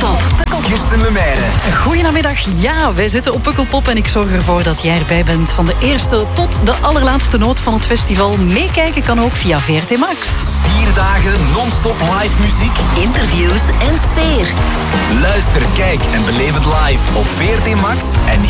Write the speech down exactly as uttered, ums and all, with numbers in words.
Pukkelpop. Kirsten Lemaire. Goedemiddag. Ja, wij zitten op Pukkelpop en ik zorg ervoor dat jij erbij bent. Van de eerste tot de allerlaatste noot van het festival. Meekijken kan ook via V R T Max. Vier dagen non-stop live muziek. Interviews en sfeer. Luister, kijk en beleef het live op V R T Max en